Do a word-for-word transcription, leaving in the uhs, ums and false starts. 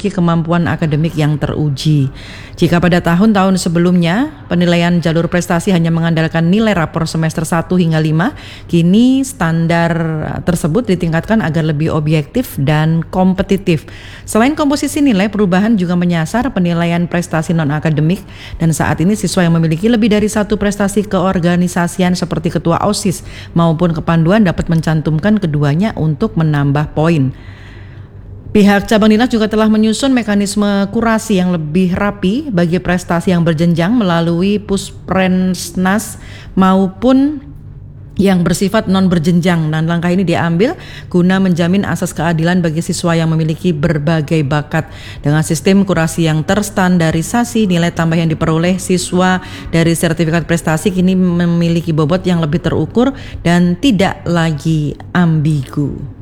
memiliki kemampuan akademik yang teruji. Jika pada tahun-tahun sebelumnya penilaian jalur prestasi hanya mengandalkan nilai rapor semester satu hingga lima, kini standar tersebut ditingkatkan agar lebih objektif dan kompetitif. Selain komposisi nilai, perubahan juga menyasar penilaian prestasi non-akademik, dan saat ini siswa yang memiliki lebih dari satu prestasi keorganisasian seperti ketua OSIS maupun kepanduan dapat mencantumkan keduanya untuk menambah poin. Pihak cabang dinas juga telah menyusun mekanisme kurasi yang lebih rapi bagi prestasi yang berjenjang melalui Pusprensnas maupun yang bersifat non berjenjang, dan langkah ini diambil guna menjamin asas keadilan bagi siswa yang memiliki berbagai bakat. Dengan sistem kurasi yang terstandarisasi, nilai tambah yang diperoleh siswa dari sertifikat prestasi kini memiliki bobot yang lebih terukur dan tidak lagi ambigu.